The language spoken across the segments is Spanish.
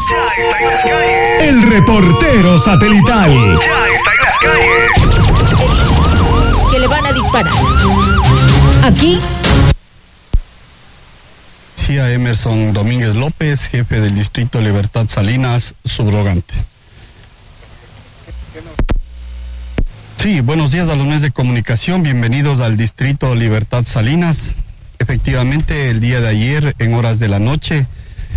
Ya está en las calles. El reportero satelital. Ya está en las calles. Que le van a disparar. Aquí. Decía Emerson Domínguez López, jefe del distrito Libertad Salinas, subrogante. Sí, buenos días a los medios de comunicación, bienvenidos al distrito Libertad Salinas. Efectivamente, el día de ayer, en horas de la noche,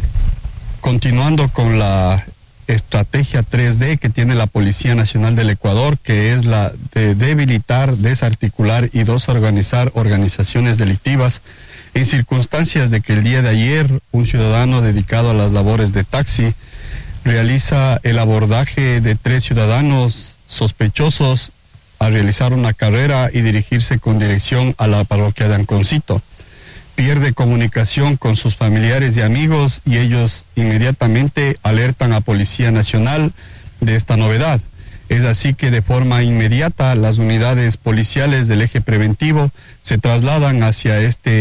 continuando con la estrategia 3D que tiene la Policía Nacional del Ecuador, que es la de debilitar, desarticular y desorganizar organizaciones delictivas, en circunstancias de que el día de ayer un ciudadano dedicado a las labores de taxi realiza el abordaje de 3 ciudadanos sospechosos a realizar una carrera y dirigirse con dirección a la parroquia de Anconcito. Pierde comunicación con sus familiares y amigos y ellos inmediatamente alertan a Policía Nacional de esta novedad. Es así que de forma inmediata las unidades policiales del eje preventivo se trasladan hacia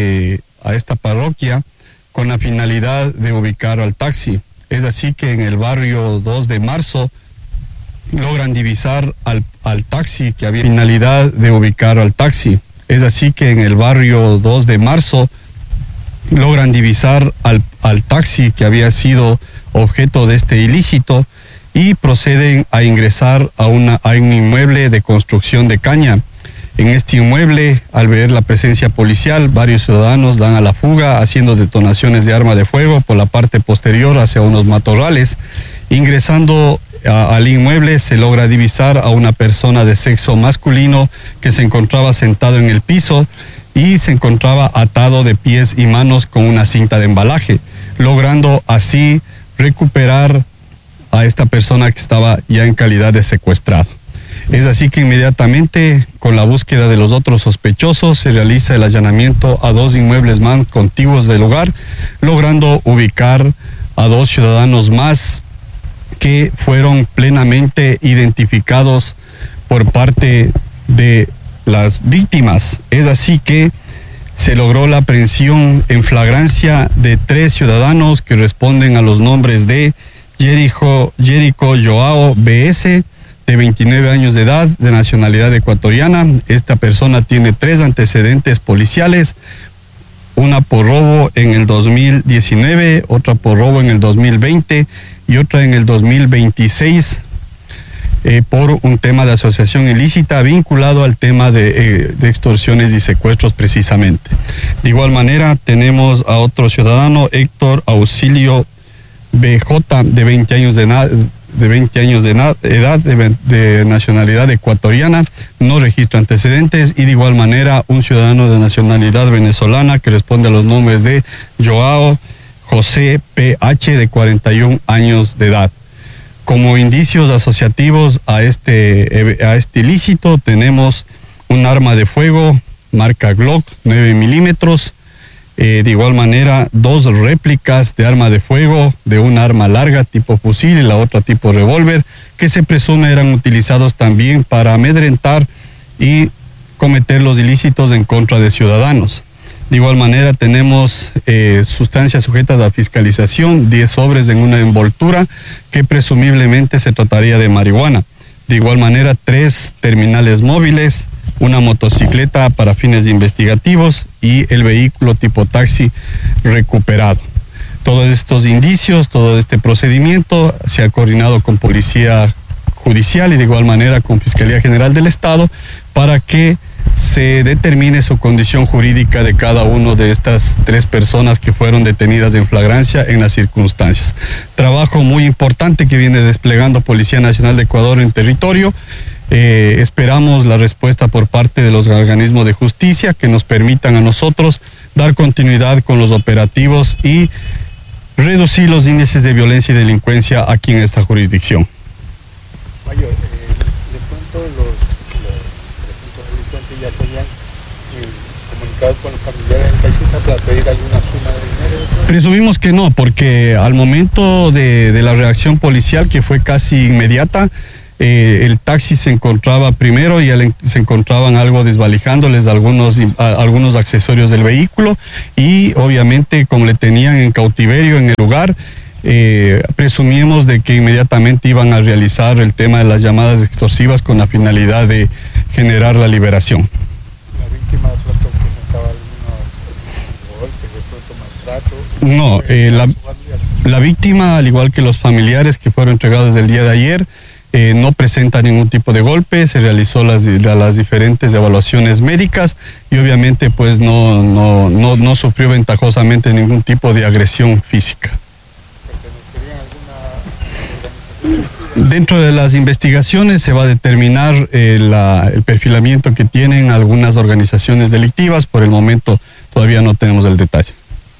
a esta parroquia con la finalidad de ubicar al taxi. Es así que en el barrio 2 de marzo logran divisar al taxi que había finalidad de ubicar al taxi. Es así que en el barrio 2 de marzo logran divisar al taxi que había sido objeto de este ilícito y proceden a ingresar a un inmueble de construcción de caña. En este inmueble, al ver la presencia policial, varios ciudadanos dan a la fuga haciendo detonaciones de arma de fuego por la parte posterior hacia unos matorrales. Ingresando al inmueble se logra divisar a una persona de sexo masculino que se encontraba sentado en el piso y se encontraba atado de pies y manos con una cinta de embalaje, logrando así recuperar a esta persona que estaba ya en calidad de secuestrado. Es así que inmediatamente, con la búsqueda de los otros sospechosos, se realiza el allanamiento a 2 inmuebles más contiguos del lugar, logrando ubicar a 2 ciudadanos más que fueron plenamente identificados por parte de las víctimas. Es así que se logró la aprehensión en flagrancia de 3 ciudadanos que responden a los nombres de Jerico Joao B.S., de 29 años de edad, de nacionalidad ecuatoriana. Esta persona tiene 3 antecedentes policiales, una por robo en el 2019, otra por robo en el 2020 y otra en el 2026 por un tema de asociación ilícita vinculado al tema de extorsiones y secuestros precisamente. De igual manera tenemos a otro ciudadano, Héctor Auxilio BJ, de 20 años de edad, de nacionalidad ecuatoriana, no registra antecedentes, y de igual manera un ciudadano de nacionalidad venezolana que responde a los nombres de Joao José PH, de 41 años de edad. Como indicios asociativos a este ilícito tenemos un arma de fuego marca Glock 9 milímetros, de igual manera 2 réplicas de arma de fuego, de una arma larga tipo fusil y la otra tipo revólver, que se presume eran utilizados también para amedrentar y cometer los ilícitos en contra de ciudadanos. De igual manera tenemos sustancias sujetas a fiscalización, 10 sobres en una envoltura que presumiblemente se trataría de marihuana. De igual manera 3 terminales móviles, una motocicleta para fines investigativos y el vehículo tipo taxi recuperado. Todos estos indicios, todo este procedimiento se ha coordinado con Policía Judicial y de igual manera con Fiscalía General del Estado para que se determine su condición jurídica de cada uno de estas 3 personas que fueron detenidas en flagrancia en las circunstancias. Trabajo muy importante que viene desplegando Policía Nacional de Ecuador en territorio. Esperamos la respuesta por parte de los organismos de justicia que nos permitan a nosotros dar continuidad con los operativos y reducir los índices de violencia y delincuencia aquí en esta jurisdicción. Mayor, de pronto los presuntos delincuentes ya serían comunicados con los familiares del taxista para pedir alguna suma de dinero. Presumimos que no, porque al momento de la reacción policial, que fue casi inmediata, el taxi se encontraba primero y se encontraban algo desvalijándoles algunos accesorios del vehículo y obviamente como le tenían en cautiverio en el lugar, presumimos de que inmediatamente iban a realizar el tema de las llamadas extorsivas con la finalidad de generar la liberación. La víctima de pronto presentaba algunos golpes, de pronto maltrato. No, la víctima, al igual que los familiares que fueron entregados el día de ayer, no presenta ningún tipo de golpe. Se realizó las diferentes evaluaciones médicas y obviamente pues no sufrió ventajosamente ningún tipo de agresión física. Dentro de las investigaciones se va a determinar el perfilamiento que tienen algunas organizaciones delictivas. Por el momento todavía no tenemos el detalle.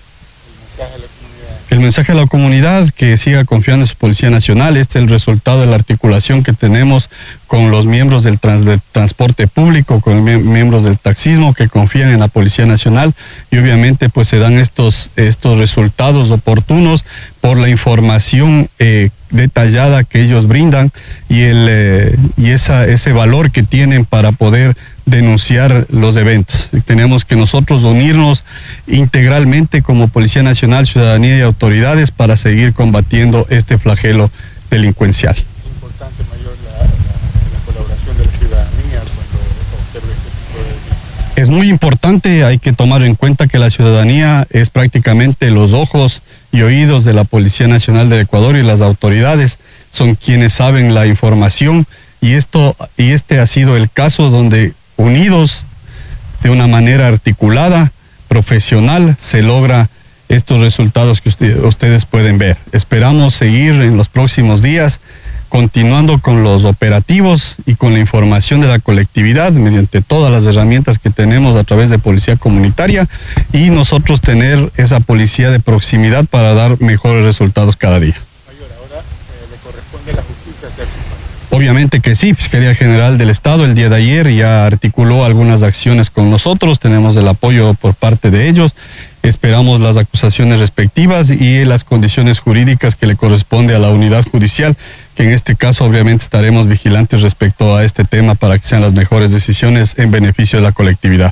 El mensaje a la comunidad que siga confiando en su Policía Nacional. Este es el resultado de la articulación que tenemos con los miembros del transporte público, con miembros del taxismo que confían en la Policía Nacional, y obviamente pues se dan estos resultados oportunos por la información detallada que ellos brindan y ese valor que tienen para poder denunciar los eventos. Tenemos que nosotros unirnos integralmente como Policía Nacional, ciudadanía y autoridades para seguir combatiendo este flagelo delincuencial. Es importante, Mayor, la colaboración de la ciudadanía cuando observe este tipo de delitos. Es muy importante, hay que tomar en cuenta que la ciudadanía es prácticamente los ojos y oídos de la Policía Nacional del Ecuador, y las autoridades son quienes saben la información, y este ha sido el caso donde unidos de una manera articulada, profesional, se logra estos resultados que ustedes pueden ver. Esperamos seguir en los próximos días continuando con los operativos y con la información de la colectividad mediante todas las herramientas que tenemos a través de policía comunitaria, y nosotros tener esa policía de proximidad para dar mejores resultados cada día. Mayor, ahora le corresponde a la justicia hacer su parte. Obviamente que sí. Fiscalía General del Estado el día de ayer ya articuló algunas acciones con nosotros, tenemos el apoyo por parte de ellos, esperamos las acusaciones respectivas y las condiciones jurídicas que le corresponde a la unidad judicial, que en este caso obviamente estaremos vigilantes respecto a este tema para que sean las mejores decisiones en beneficio de la colectividad.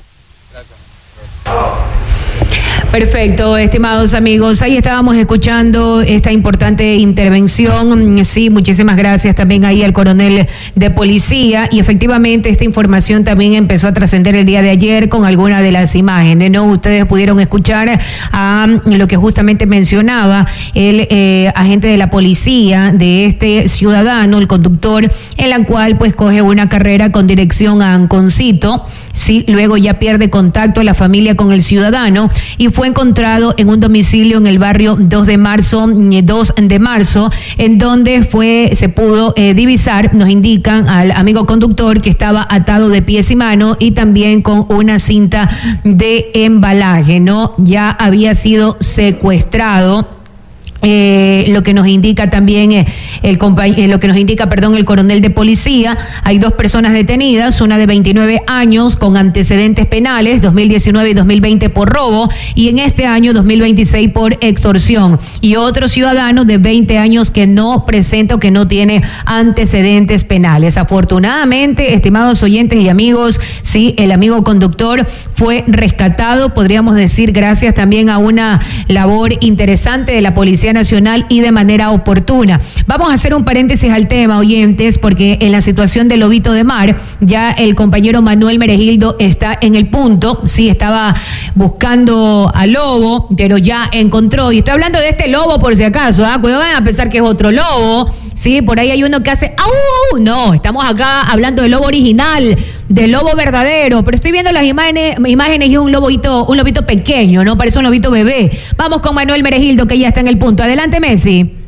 Perfecto, estimados amigos. Ahí estábamos escuchando esta importante intervención. Sí, muchísimas gracias también ahí al coronel de policía. Y efectivamente esta información también empezó a trascender el día de ayer con alguna de las imágenes, ¿no? Ustedes pudieron escuchar a lo que justamente mencionaba el agente de la policía de este ciudadano, el conductor, en la cual pues coge una carrera con dirección a Anconcito. Sí, luego ya pierde contacto a la familia con el ciudadano y fue encontrado en un domicilio en el barrio 2 de marzo, en donde se pudo divisar, nos indican al amigo conductor, que estaba atado de pies y manos y también con una cinta de embalaje, ¿no? Ya había sido secuestrado. Lo que nos indica también el coronel de policía. Hay 2 personas detenidas, una de 29 años con antecedentes penales, 2019 y 2020 por robo, y en este año 2026 por extorsión, y otro ciudadano de 20 años que no presenta o que no tiene antecedentes penales. Afortunadamente, estimados oyentes y amigos, sí, el amigo conductor fue rescatado, podríamos decir, gracias también a una labor interesante de la Policía Nacional y de manera oportuna. Vamos a hacer un paréntesis al tema, oyentes, porque en la situación del lobito de mar, ya el compañero Manuel Meregildo está en el punto. Sí, estaba buscando al lobo, pero ya encontró, y estoy hablando de este lobo por si acaso, cuidado, van a pensar que es otro lobo. Sí, por ahí hay uno que hace ¡au! No, estamos acá hablando del lobo original, del lobo verdadero, pero estoy viendo las imágenes y es un lobito pequeño, ¿no? Parece un lobito bebé. Vamos con Manuel Meregildo, que ya está en el punto. Adelante, Messi.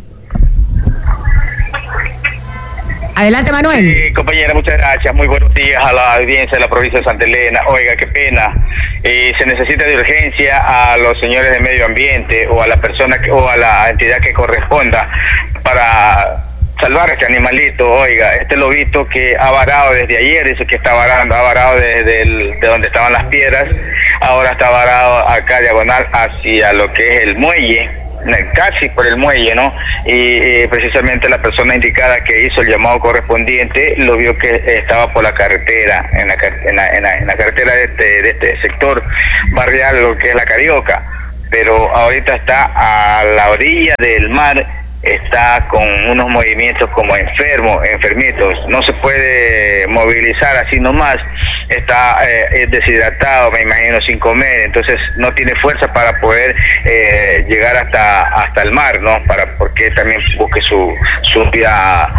Adelante, Manuel. Sí, compañera, muchas gracias. Muy buenos días a la audiencia de la provincia de Santa Elena. Oiga, qué pena. Se necesita de urgencia a los señores de medio ambiente o a la persona o a la entidad que corresponda para salvar a este animalito. Oiga, este lobito que ha varado desde ayer, dice que está varando, ha varado de donde estaban las piedras, ahora está varado acá diagonal hacia lo que es el muelle, casi por el muelle, ¿no? Y precisamente la persona indicada que hizo el llamado correspondiente lo vio que estaba por la carretera, en la carretera de este sector barrial, lo que es la Carioca. pero ahorita está a la orilla del mar, está con unos movimientos como enfermitos, no se puede movilizar así nomás, está deshidratado, me imagino, sin comer, entonces no tiene fuerza para poder llegar hasta el mar, ¿no? Porque también busque su vida,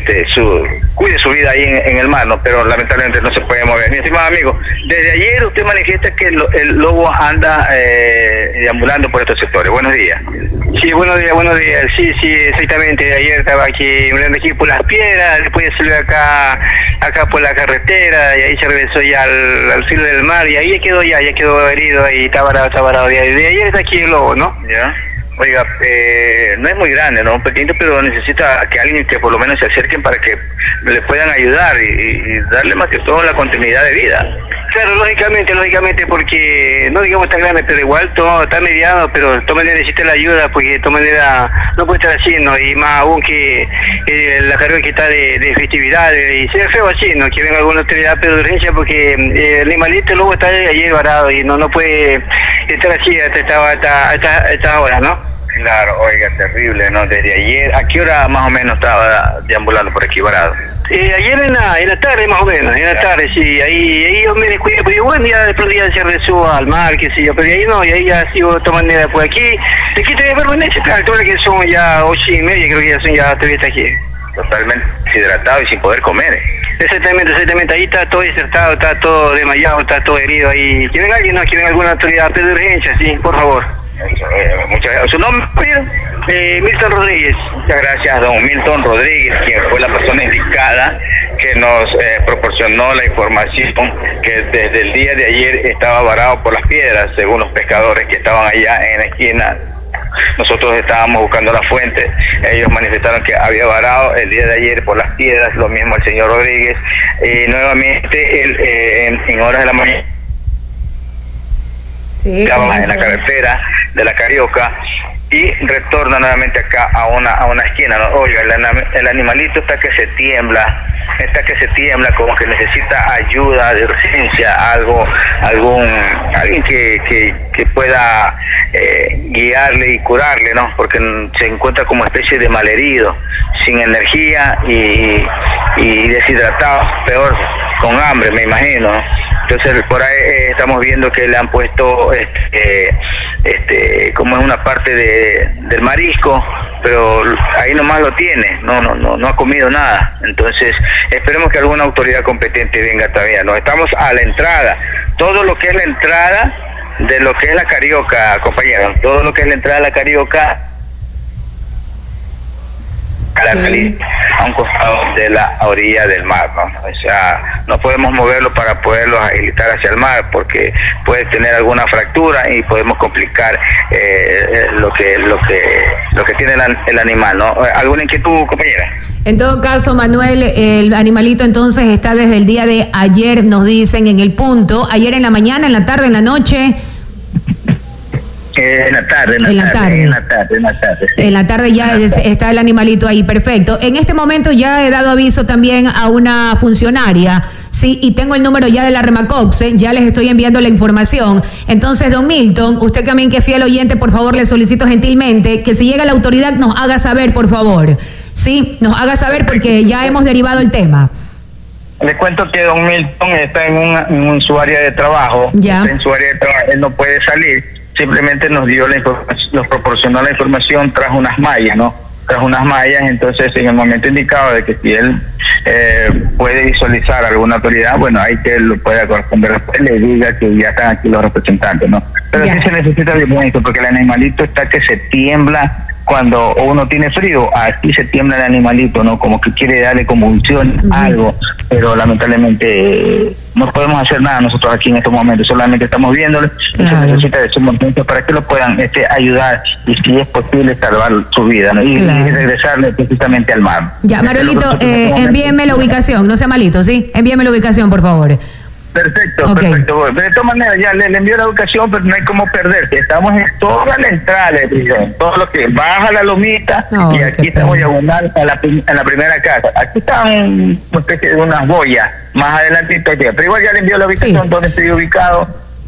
cuide su vida ahí en el mar, ¿no? Pero lamentablemente no se puede mover. Mi estimado amigo, desde ayer usted manifiesta que el lobo anda deambulando por estos sectores. Buenos días. Sí, buenos días. Sí, exactamente. Ayer estaba mirando aquí por las piedras, después salió acá por la carretera, y ahí se regresó ya al filo del mar, y ahí ya quedó herido, y está varado. De ayer está aquí el lobo, ¿no? Ya. Oiga, no es muy grande, ¿no? Pequeñito, pero necesita que alguien que por lo menos se acerquen para que le puedan ayudar y darle más que todo la continuidad de vida. Claro, lógicamente, porque no digamos tan grande, pero igual todo está mediado, pero de todas maneras necesita la ayuda, porque de todas maneras no puede estar así, ¿no? Y más aún que la carrera que está de festividades, y se ve feo así, ¿no? Que venga alguna autoridad de urgencia, porque el animalito, el lobo está ayer varado y no puede estar así hasta esta hora, ¿no? Claro, oiga, terrible, ¿no? Desde ayer, ¿a qué hora más o menos estaba deambulando por aquí varado? Ayer en la tarde más o menos, sí, ahí yo me descuidé, pero bueno, ya después ya se regresó al mar, qué sé yo, pero ahí no, y ahí ya sigo de todas maneras por aquí, de aquí te verlo en esta altura que son ya 8:30, creo que ya todavía está aquí. Totalmente deshidratado y sin poder comer. Exactamente, ahí está todo desertado, está todo desmayado, está todo herido ahí. Que venga alguien, que venga alguna autoridad de urgencia, sí, por favor. Muchas gracias. ¿Su nombre? Milton Rodríguez. Muchas gracias, don Milton Rodríguez, quien fue la persona indicada que nos proporcionó la información que desde el día de ayer estaba varado por las piedras, según los pescadores que estaban allá en la esquina. Nosotros estábamos buscando la fuente, ellos manifestaron que había varado el día de ayer por las piedras, lo mismo el señor Rodríguez, y nuevamente en horas de la mañana. Sí, en la carretera de la Carioca y retorna nuevamente acá a una esquina, ¿no? Oiga, el animalito está que se tiembla, como que necesita ayuda de urgencia, alguien que pueda guiarle y curarle, ¿no? Porque se encuentra como especie de malherido, sin energía y deshidratado, peor, con hambre, me imagino, ¿no? Entonces por ahí estamos viendo que le han puesto como es una parte del marisco, pero ahí nomás lo tiene, no ha comido nada. Entonces esperemos que alguna autoridad competente venga todavía. No, estamos a la entrada, todo lo que es la entrada de lo que es la Carioca, compañeros, todo lo que es la entrada de la Carioca a la salida, a un costado de la orilla del mar, ¿no? O sea, no podemos moverlo para poderlo agilitar hacia el mar, porque puede tener alguna fractura y podemos complicar lo que tiene el animal, ¿no? ¿Alguna inquietud, compañera? En todo caso, Manuel, el animalito entonces está desde el día de ayer, nos dicen, en el punto, ayer en la mañana, en la tarde, en la noche. En la tarde. En la tarde ya está el animalito ahí, perfecto. En este momento ya he dado aviso también a una funcionaria, sí, y tengo el número ya de la Remacops, ya les estoy enviando la información. Entonces, don Milton, usted también que es fiel oyente, por favor, le solicito gentilmente que si llega la autoridad nos haga saber, por favor. Sí, nos haga saber porque ya hemos derivado el tema. Le cuento que don Milton está en su área de trabajo. Ya. Está en su área de trabajo, él no puede salir. Simplemente nos dio la información, nos proporcionó la información tras unas mallas, ¿no? Tras unas mallas, entonces en el momento indicado de que si él puede visualizar alguna autoridad, bueno, hay que lo pueda corresponder después, le diga que ya están aquí los representantes, ¿no? Pero sí se necesita de momento, porque el animalito está que se tiembla cuando uno tiene frío, aquí se tiembla el animalito, ¿no? Como que quiere darle convulsión, algo, pero lamentablemente no podemos hacer nada nosotros aquí en estos momentos, solamente estamos viéndole y se necesita de su movimiento para que lo puedan ayudar y si es posible salvar su vida, ¿no? Y regresarle precisamente al mar. Ya, Manuelito, envíenme la ubicación, no sea malito, ¿sí? Envíenme la ubicación, por favor. Perfecto. De todas maneras, ya le envío la ubicación, pero no hay cómo perderse. Estamos en toda la entrada de prisión, todo lo que baja la lomita, y aquí estamos diagonal a la primera casa. Aquí están una especie de unas boyas, más adelantito, pero igual ya le envío la ubicación donde estoy ubicado,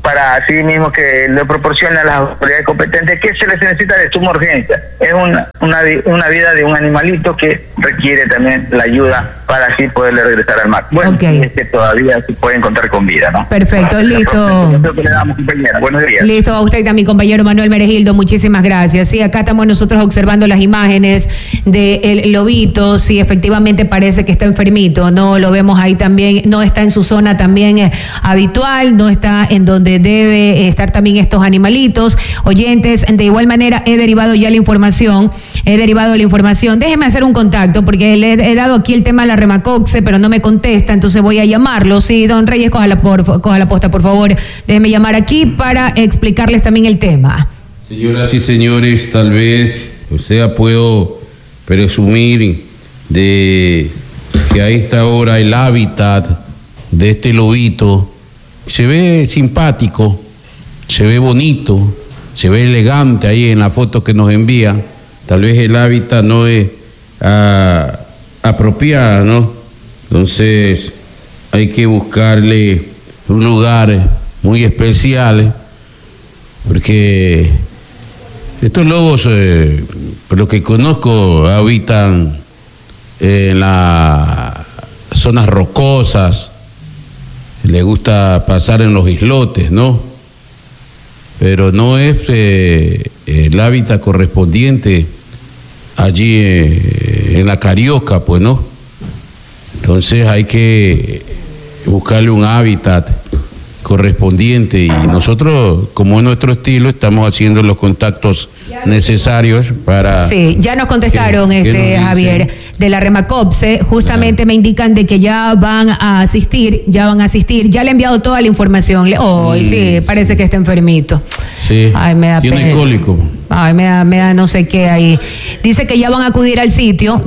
para así mismo que le proporcione a las autoridades competentes que se les necesita de suma urgencia. Es una vida de un animalito que requiere también la ayuda para así poderle regresar al mar. Bueno, es que todavía se puede encontrar con vida, ¿no? Perfecto, listo. Que le damos, compañera. Buenos días. Listo, a usted también, compañero Manuel Meregildo, muchísimas gracias. Sí, acá estamos nosotros observando las imágenes del lobito. Sí, efectivamente parece que está enfermito, ¿no? Lo vemos ahí también, no está en su zona también habitual, no está en donde debe estar también estos animalitos. Oyentes, de igual manera he derivado ya la información, déjeme hacer un contacto porque le he dado aquí el tema de la Remacoxe, pero no me contesta, entonces voy a llamarlo. Sí, don Reyes, coja la posta, por favor, déjeme llamar aquí para explicarles también el tema. Señoras y señores, tal vez, puedo presumir de que a esta hora el hábitat de este lobito se ve simpático, se ve bonito, se ve elegante ahí en la foto que nos envían. Tal vez el hábitat no es apropiado, ¿no? Entonces hay que buscarle un lugar muy especial, porque estos lobos, por lo que conozco, habitan en las zonas rocosas, les gusta pasar en los islotes, ¿no? Pero no es el hábitat correspondiente allí en la Carioca, pues, ¿no? Entonces hay que buscarle un hábitat correspondiente y nosotros, como es nuestro estilo, estamos haciendo los contactos necesarios para... Sí, ya nos contestaron, Javier, de la Remacoxe, justamente me indican de que ya van a asistir, ya le he enviado toda la información. Sí, parece que está enfermito. Sí, ay, me da tiene pena. cólico. Ay, me da no sé qué ahí. Dice que ya van a acudir al sitio,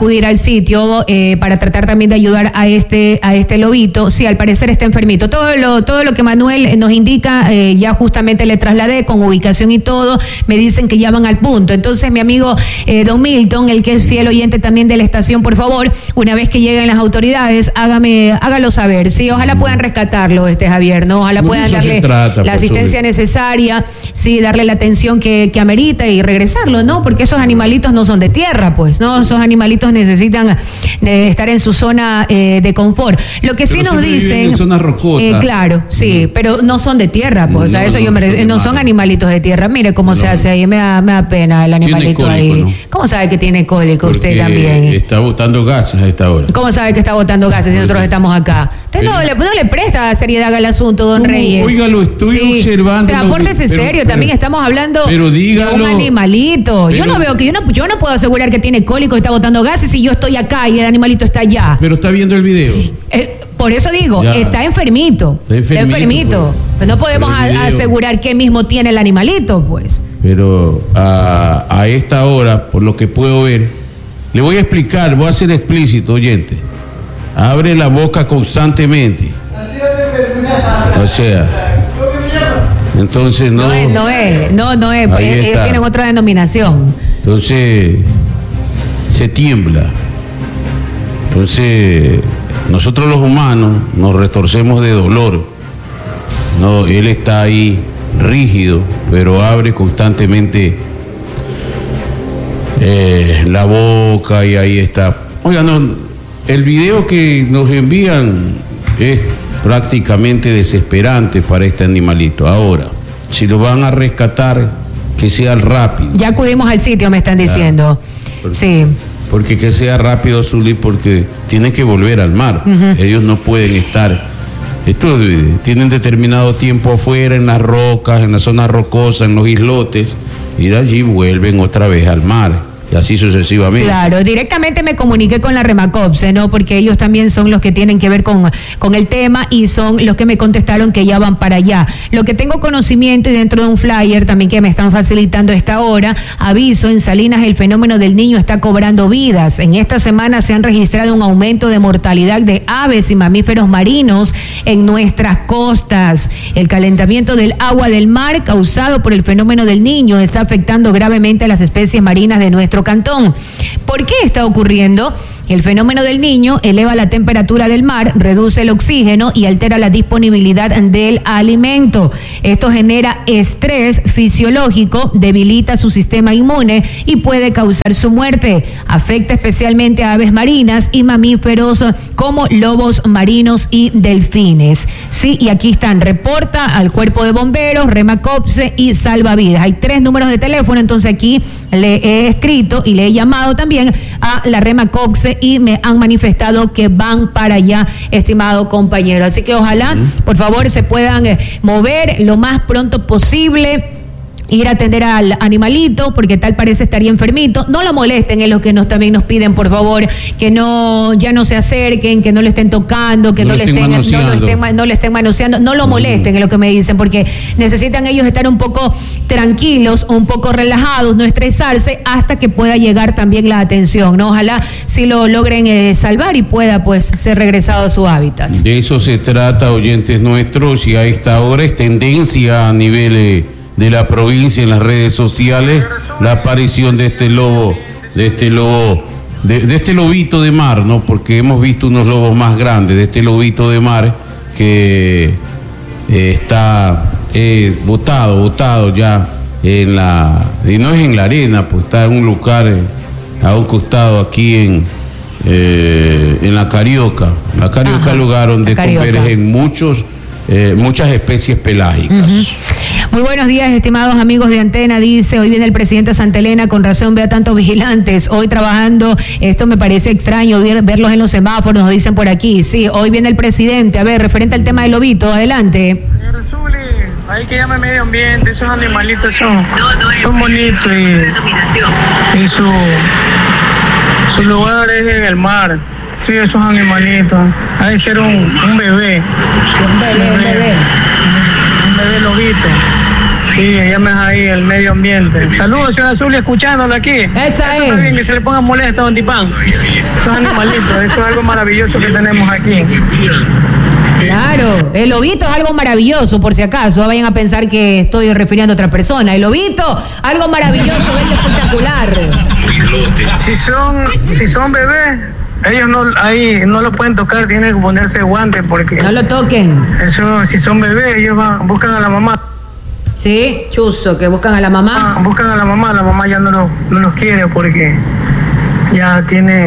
para tratar también de ayudar a este lobito. Sí, al parecer está enfermito. Todo lo que Manuel nos indica, ya justamente le trasladé con ubicación y todo. Me dicen que ya van al punto. Entonces, mi amigo don Milton, el que es fiel oyente también de la estación, por favor, una vez que lleguen las autoridades, hágalo saber. Sí, ojalá puedan rescatarlo, Javier, ¿no? Ojalá puedan darle la asistencia necesaria, sí, darle la atención que amerita y regresarlo, ¿no? Porque esos animalitos no son de tierra, pues, ¿no? Esos animalitos necesitan estar en su zona de confort. Lo que sí nos dicen... En zonas rocosas. Claro, sí, pero no son de tierra, pues, no son animalitos de tierra. Mire cómo se hace ahí, me da pena el animalito cólico, ahí. ¿No? ¿Cómo sabe que tiene cólico? Porque usted también está botando gases a esta hora. ¿Cómo sabe que está botando gases si nosotros estamos acá? Usted no le presta seriedad al asunto, don Reyes. Oiga, lo estoy observando. O sea, apórtese serio, también estamos hablando de un animalito. Yo no puedo asegurar que tiene cólico y está botando gases si yo estoy acá y el animalito está allá. Pero está viendo el video. Sí, por eso digo, está enfermito. Está enfermito. Pues no podemos asegurar qué mismo tiene el animalito, pues. Pero a esta hora, por lo que puedo ver, le voy a explicar, voy a ser explícito, oyente. Abre la boca constantemente. O sea, entonces no es. Ellos tienen otra denominación. Entonces se tiembla. Entonces nosotros los humanos nos retorcemos de dolor. No, él está ahí rígido, pero abre constantemente la boca y ahí está. Oiga, el video que nos envían es prácticamente desesperante para este animalito. Ahora, si lo van a rescatar, que sea rápido. Ya acudimos al sitio, me están diciendo. Sí. Porque que sea rápido, Zully, porque tienen que volver al mar. Ellos no pueden estar. Estos tienen determinado tiempo afuera, en las rocas, en las zonas rocosas, en los islotes, y de allí vuelven otra vez al mar. Y así sucesivamente. Claro, directamente me comuniqué con la Remacoxe, ¿no? Porque ellos también son los que tienen que ver con el tema y son los que me contestaron que ya van para allá. Lo que tengo conocimiento y dentro de un flyer también que me están facilitando a esta hora, aviso, en Salinas el fenómeno del niño está cobrando vidas. En esta semana se han registrado un aumento de mortalidad de aves y mamíferos marinos en nuestras costas. El calentamiento del agua del mar causado por el fenómeno del niño está afectando gravemente a las especies marinas de nuestro cantón. ¿Por qué está ocurriendo? El fenómeno del Niño eleva la temperatura del mar, reduce el oxígeno y altera la disponibilidad del alimento. Esto genera estrés fisiológico, debilita su sistema inmune y puede causar su muerte. Afecta especialmente a aves marinas y mamíferos como lobos marinos y delfines. Sí, y aquí están, reporta al Cuerpo de Bomberos, Remacopse y Salvavidas. Hay 3 números de teléfono, entonces aquí le he escrito y le he llamado también a la Remacopse y me han manifestado que van para allá, estimado compañero. Así que ojalá, por favor, se puedan mover lo más pronto posible, ir a atender al animalito, porque tal parece estaría enfermito. No lo molesten, es lo que también nos piden, por favor, que ya no se acerquen, que no le estén tocando, que no le estén manoseando, no lo molesten, es lo que me dicen, porque necesitan ellos estar un poco tranquilos, un poco relajados, no estresarse, hasta que pueda llegar también la atención, ¿no? Ojalá si lo logren salvar y pueda, pues, ser regresado a su hábitat. De eso se trata, oyentes nuestros, y a esta hora es tendencia a nivel de la provincia en las redes sociales la aparición de este lobito de mar, ¿no? Porque hemos visto unos lobos más grandes, de este lobito de mar que está botado ya y no es en la arena, pues está en un lugar a un costado aquí en la Carioca. La Carioca es lugar donde convergen muchas especies pelágicas. Muy buenos días, estimados amigos de Antena. Dice, hoy viene el presidente Santa Elena, con razón ve a tantos vigilantes hoy trabajando. Esto me parece extraño, verlos en los semáforos, nos dicen por aquí. Sí, hoy viene el presidente. A ver, referente al tema del lobito, adelante. Señor Zuli, hay que llamar medio ambiente, esos animalitos son bonitos y su lugar es en el mar. Sí, esos animalitos. Hay que ser un bebé. Un bebé lobito. Sí, llames ahí el medio ambiente. Saludos, señor Azul, escuchándolo aquí. Eso está bien, que se le ponga molesta a Don Tipán. Esos animalitos, eso es algo maravilloso que tenemos aquí. Claro, el lobito es algo maravilloso, por si acaso, vayan a pensar que estoy refiriendo a otra persona. El lobito, algo maravilloso, es espectacular. Si son bebés, ellos no lo pueden tocar, tienen que ponerse guantes porque... No lo toquen. Eso, si son bebés, ellos buscan a la mamá. Sí, chuzo, que buscan a la mamá. Buscan a la mamá ya no los quiere porque ya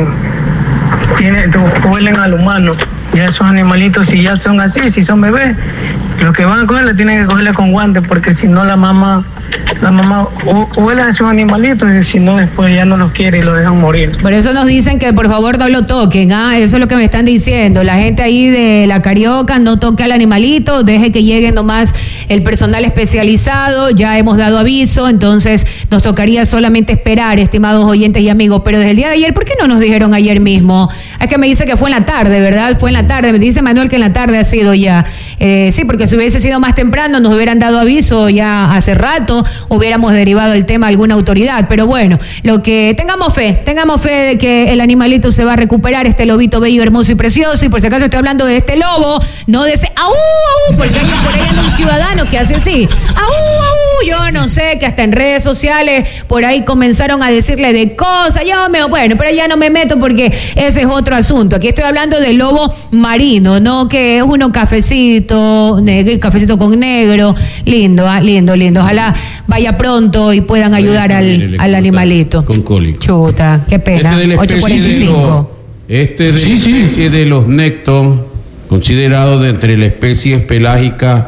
huelen al humano. Ya esos animalitos, si ya son así, si son bebés, los que van a cogerle tienen que cogerle con guantes porque si no la mamá huele a esos animalitos y si no después ya no los quiere y los dejan morir. Por eso nos dicen que por favor no lo toquen, eso es lo que me están diciendo. La gente ahí de la Carioca no toque al animalito, deje que llegue nomás el personal especializado, ya hemos dado aviso, entonces nos tocaría solamente esperar, estimados oyentes y amigos, pero desde el día de ayer, ¿por qué no nos dijeron ayer mismo? Es que me dice que fue en la tarde, ¿verdad? Fue en la tarde, me dice Manuel que en la tarde ha sido ya. Sí, porque si hubiese sido más temprano nos hubieran dado aviso ya hace rato, hubiéramos derivado el tema a alguna autoridad, pero bueno, lo que tengamos fe de que el animalito se va a recuperar, este lobito bello, hermoso y precioso, y por si acaso estoy hablando de este lobo, no de ese ¡au! Porque hay por ahí anda un ciudadano que hace así, ¡au! Yo no sé, que hasta en redes sociales por ahí comenzaron a decirle de cosas, bueno, pero ya no me meto porque ese es otro asunto. Aquí estoy hablando del lobo marino, ¿no? Que es uno cafecito con negro, lindo. Ojalá vaya pronto y puedan ayudar al animalito. Con cólico. Chuta, qué pena. 8:45. Este de la especie de los nécton, considerado de entre las especies pelágicas,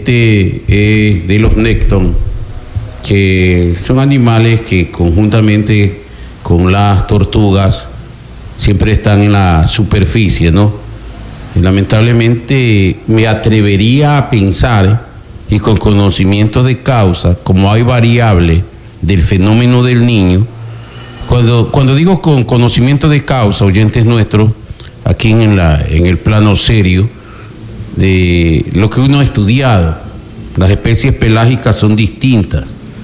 de los nécton, que son animales que conjuntamente con las tortugas siempre están en la superficie, ¿no? Y lamentablemente me atrevería a pensar, y con conocimiento de causa, como hay variable del fenómeno del niño, cuando digo con conocimiento de causa, oyentes nuestros, aquí en el plano serio, de lo que uno ha estudiado, las especies pelágicas son distintas.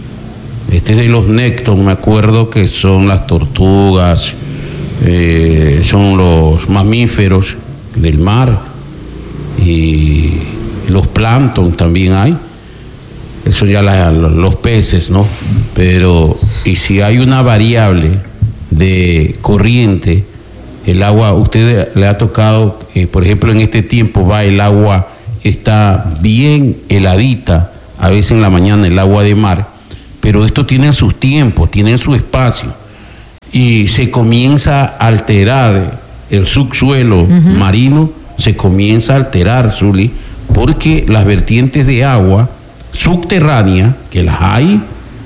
De los nécton, me acuerdo que son las tortugas, son los mamíferos del mar y los plancton también hay, eso ya los peces, ¿no? Pero y si hay una variable de corriente El agua, usted le ha tocado, por ejemplo, en este tiempo el agua está bien heladita, a veces en la mañana el agua de mar, pero esto tiene sus tiempos, tiene su espacio, y se comienza a alterar el subsuelo marino, se comienza a alterar, Zuli, porque las vertientes de agua subterránea, que las hay,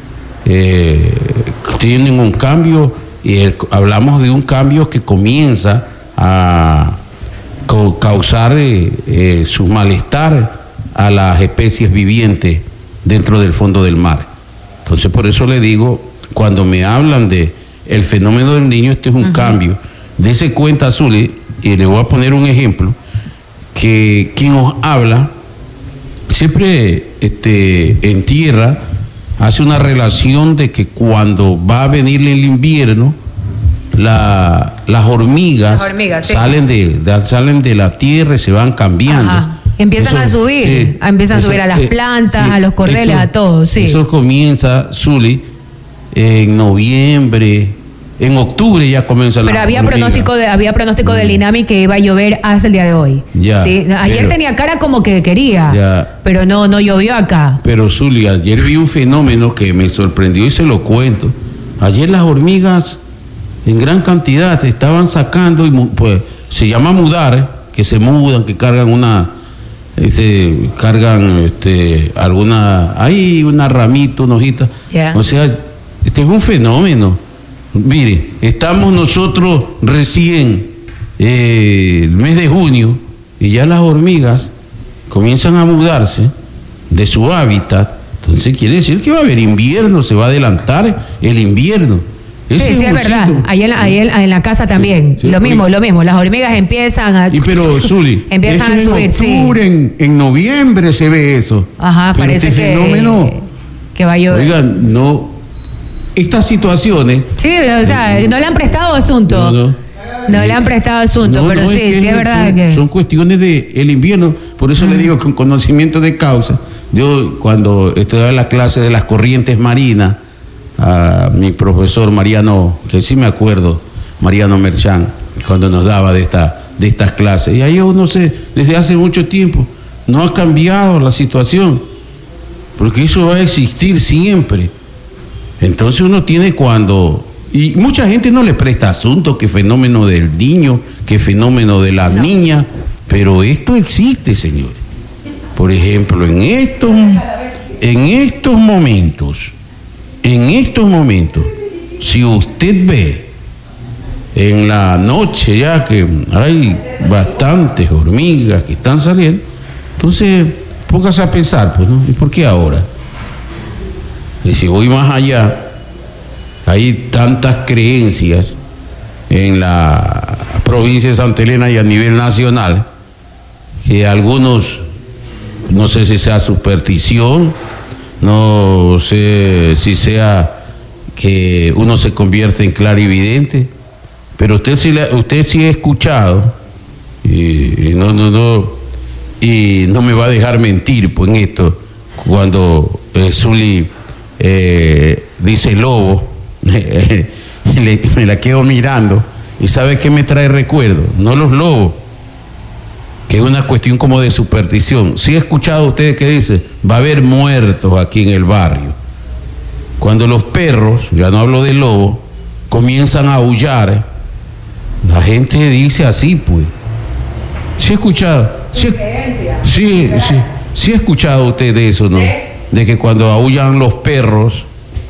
tienen un cambio, hablamos de un cambio que comienza a causar su malestar a las especies vivientes dentro del fondo del mar. Entonces, por eso le digo, cuando me hablan de el fenómeno del Niño, este es un cambio. Dese cuenta, Zuli, y le voy a poner un ejemplo, que quien nos habla siempre en tierra hace una relación de que cuando va a venir el invierno, las hormigas sí, salen de la tierra y se van cambiando. Ajá. Empiezan a subir, sí, empiezan a subir a las plantas, a los cordeles, a todo, sí. Eso comienza, Zuli, en noviembre, en octubre ya comienza la. Pero había pronóstico del INAMI que iba a llover hasta el día de hoy. Ya, ¿sí? Ayer tenía cara como que quería, ya, pero no llovió acá. Pero Zuli, ayer vi un fenómeno que me sorprendió y se lo cuento. Ayer las hormigas en gran cantidad estaban sacando, y pues se llama mudar, que se mudan, que cargan hay una ramita, una hojita. Yeah. O sea, este es un fenómeno. Mire, estamos nosotros recién el mes de junio y ya las hormigas comienzan a mudarse de su hábitat. Entonces quiere decir que va a haber invierno, se va a adelantar el invierno. Sí, es verdad. Ahí en la casa también. Sí, lo mismo. Las hormigas empiezan a. Pero, Zuli, empiezan a subir, en octubre, sí. En noviembre se ve eso. Ajá, pero parece este fenómeno, que va a llover. Oigan, no. Estas situaciones. Sí, o sea, no le han prestado asunto. No le han prestado asunto, pero sí, es verdad que. Son cuestiones del invierno. Por eso le digo, con conocimiento de causa. Yo, cuando estudiaba la clase de las corrientes marinas, a mi profesor Mariano, que sí me acuerdo, Mariano Merchán, cuando nos daba de estas clases. Y ahí yo no sé, desde hace mucho tiempo, no ha cambiado la situación, porque eso va a existir siempre. Entonces uno tiene y mucha gente no le presta asunto, que fenómeno del niño, que fenómeno de la niña, pero esto existe, señores. Por ejemplo, en estos momentos, si usted ve en la noche ya que hay bastantes hormigas que están saliendo, entonces póngase a pensar, pues, ¿no? ¿Y por qué ahora? Y si voy más allá, hay tantas creencias en la provincia de Santa Elena y a nivel nacional, que algunos, no sé si sea superstición, no sé si sea que uno se convierte en clarividente, pero usted sí ha escuchado, y no me va a dejar mentir pues en esto, cuando Zuli dice lobo, me la quedo mirando, y ¿sabe qué me trae recuerdo? No los lobos, que es una cuestión como de superstición. Sí he escuchado a ustedes que dicen, va a haber muertos aquí en el barrio. Cuando los perros, ya no hablo de lobo, comienzan a aullar, la gente dice así, pues. Sí he escuchado, sí he escuchado usted de eso, ¿no? De que cuando aullan los perros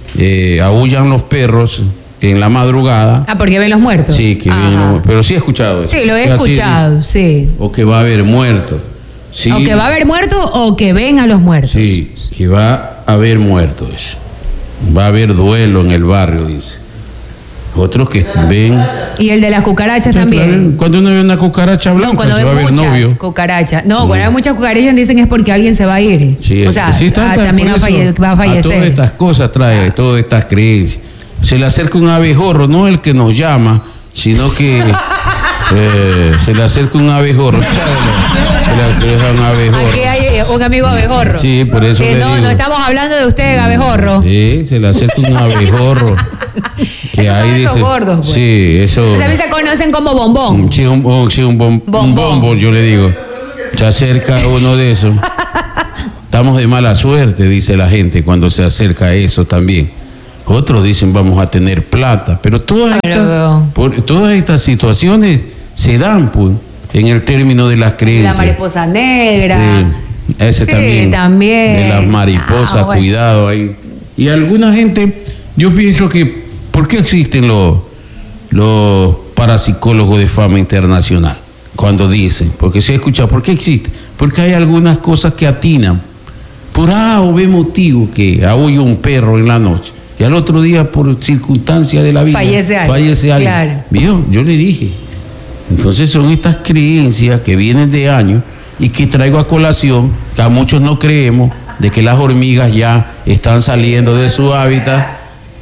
en la madrugada. Ah, porque ven los muertos. Sí, que ven, pero sí he escuchado eso. Sí, lo he escuchado, sí. O que va a haber muertos. Sí. O que va a haber muertos o que ven a los muertos. Sí, que va a haber muertos. Va a haber duelo en el barrio, dice. Otros que ven. Y el de las cucarachas también. Cuando uno ve una cucaracha blanca, cuando se va a ver novio. Cucarachas. No, cuando hay muchas cucarachas dicen es porque alguien se va a ir. Sí, o sea, sí también va a fallecer. Todas estas cosas trae, todas estas creencias. Se le acerca un abejorro, no el que nos llama, sino que se le acerca un abejorro. Se le acerca un abejorro. Aquí hay un amigo abejorro. Sí, por eso le digo. No estamos hablando de usted, abejorro. Sí, se le acerca un abejorro. que Esos hay son esos de gordos, pues. Sí, eso. También se conocen como bombón. Sí, un bombo, yo le digo. Se acerca uno de esos. Estamos de mala suerte, dice la gente cuando se acerca a eso también. Otros dicen vamos a tener plata, pero todas estas situaciones se dan pues, en el término de las creencias. La mariposa negra. Sí, ese también. De las mariposas, bueno. Cuidado ahí. Y alguna gente, yo pienso que, ¿por qué existen los parapsicólogos de fama internacional? Cuando dicen, porque se ha escuchado, ¿por qué existe? Porque hay algunas cosas que atinan. Por A o B motivo que aúlla un perro en la noche. Y al otro día, por circunstancias de la vida, fallece alguien. Claro. ¿Vio? Yo le dije. Entonces son estas creencias que vienen de años y que traigo a colación, que a muchos no creemos, de que las hormigas ya están saliendo de su hábitat,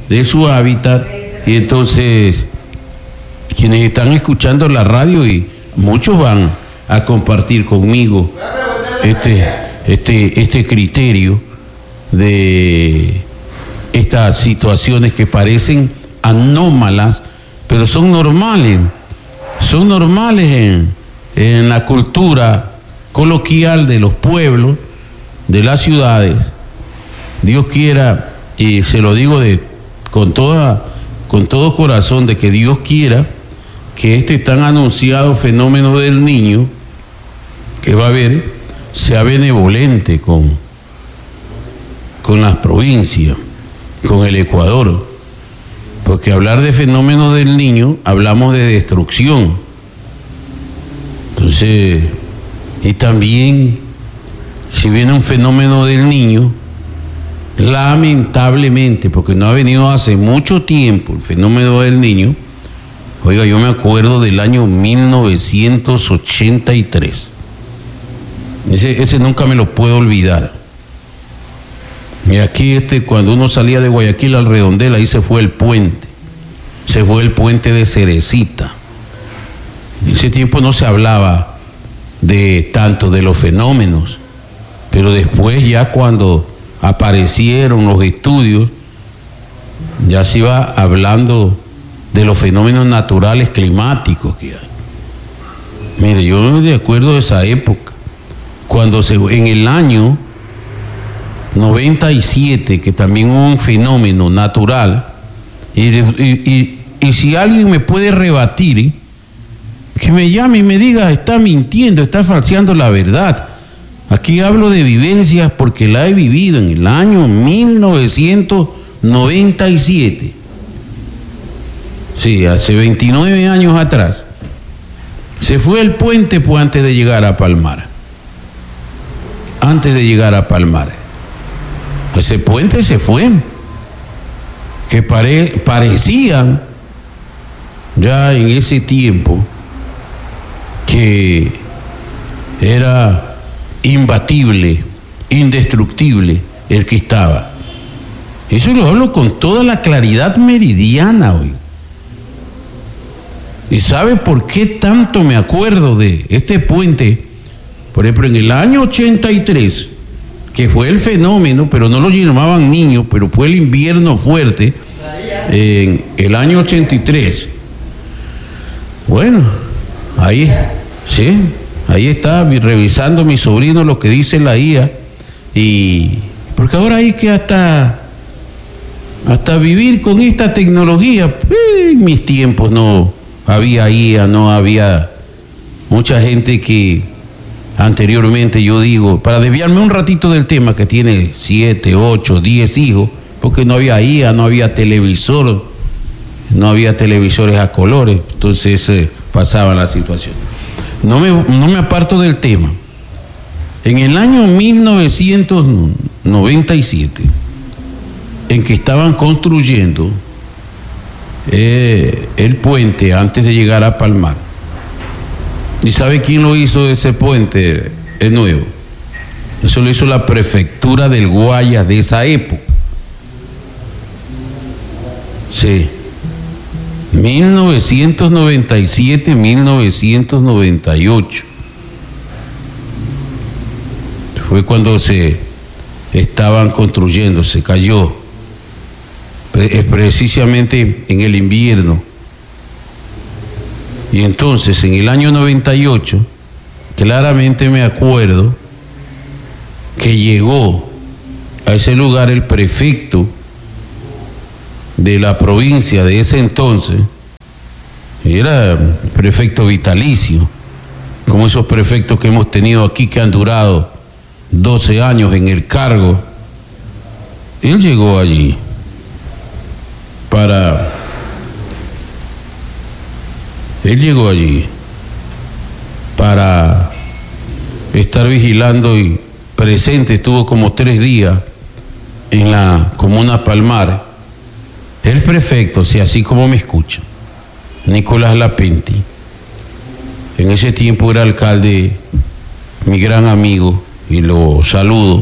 y entonces quienes están escuchando la radio y muchos van a compartir conmigo este criterio de estas situaciones que parecen anómalas, pero son normales en la cultura coloquial de los pueblos, de las ciudades. Dios quiera, y se lo digo con todo corazón, de que Dios quiera que este tan anunciado fenómeno del niño que va a haber sea benevolente con las provincias, con el Ecuador, porque hablar de fenómeno del niño hablamos de destrucción. Entonces, y también si viene un fenómeno del niño, lamentablemente, porque no ha venido hace mucho tiempo el fenómeno del niño. Oiga, yo me acuerdo del año 1983. Ese nunca me lo puedo olvidar. Y aquí cuando uno salía de Guayaquil al Redondel, ahí se fue el puente. Se fue el puente de Cerecita. En ese tiempo no se hablaba tanto de los fenómenos, pero después ya cuando aparecieron los estudios, ya se iba hablando de los fenómenos naturales climáticos que hay. Mire, yo de acuerdo a esa época, cuando en el año 97, que también hubo un fenómeno natural, y si alguien me puede rebatir, que me llame y me diga, está mintiendo, está falseando la verdad. Aquí hablo de vivencias porque la he vivido en el año 1997. Sí, hace 29 años atrás. Se fue el puente pues antes de llegar a Palmar. Ese puente se fue. Que parecían ya en ese tiempo que era imbatible, indestructible el que estaba. Eso lo hablo con toda la claridad meridiana hoy. ¿Y sabe por qué tanto me acuerdo de este puente? Por ejemplo, en el año 83, que fue el fenómeno, pero no lo llamaban niños, pero fue el invierno fuerte, en el año 83. Bueno, ahí, sí, ahí está revisando mi sobrino lo que dice la IA, y porque ahora hay que hasta vivir con esta tecnología. En mis tiempos no había IA, no había mucha gente que anteriormente, yo digo, para desviarme un ratito del tema, que tiene 7, 8, 10 hijos, porque no había IA, no había televisor, no había televisores a colores, entonces pasaba la situación. No me aparto del tema. En el año 1997, en que estaban construyendo el puente antes de llegar a Palmar, ¿y sabe quién lo hizo ese puente, el nuevo? Eso lo hizo la prefectura del Guayas de esa época. Sí. 1997, 1998. Fue cuando se estaban construyendo, se cayó. precisamente en el invierno. Y entonces en el año 98, claramente me acuerdo que llegó a ese lugar el prefecto de la provincia de ese entonces, era prefecto vitalicio, como esos prefectos que hemos tenido aquí que han durado 12 años en el cargo. Él llegó allí para estar vigilando y presente. Estuvo como 3 días en la comuna Palmar. El prefecto, sí, así como me escucha, Nicolás Lapenti. En ese tiempo era alcalde, mi gran amigo, y lo saludo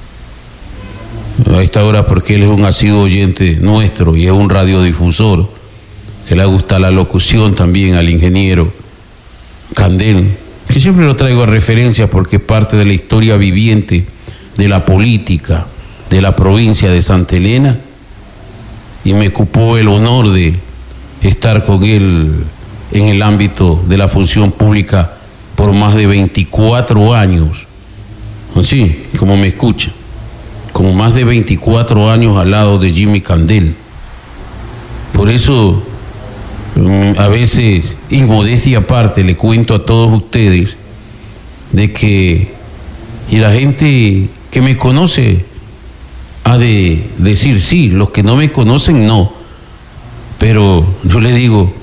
a esta hora porque él es un asiduo oyente nuestro y es un radiodifusor que le gusta la locución también, al ingeniero Candel, que siempre lo traigo a referencia porque es parte de la historia viviente de la política de la provincia de Santa Elena, y me ocupó el honor de estar con él en el ámbito de la función pública por más de 24 años. Así, como me escucha, como más de 24 años al lado de Jimmy Candel. Por eso, a veces, inmodestia aparte, le cuento a todos ustedes de que, y la gente que me conoce ha de decir sí, los que no me conocen no, pero yo le digo,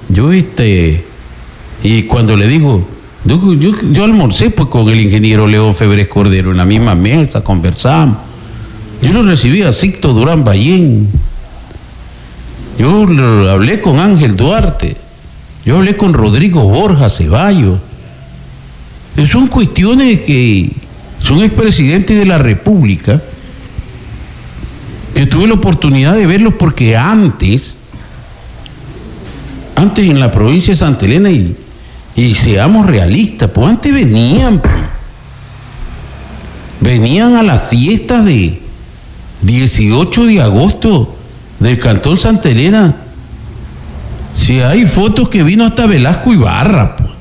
y cuando le digo, yo almorcé pues con el ingeniero León Febres Cordero en la misma mesa, conversamos. Yo lo recibí a Sixto Durán Ballén, yo hablé con Ángel Duarte, yo hablé con Rodrigo Borja Ceballos. Son cuestiones que son expresidentes de la República, que tuve la oportunidad de verlos porque antes en la provincia de Santa Elena, y seamos realistas, pues antes venían a las fiestas de 18 de agosto del Cantón Santa Elena. Si hay fotos que vino hasta Velasco Ibarra, pues.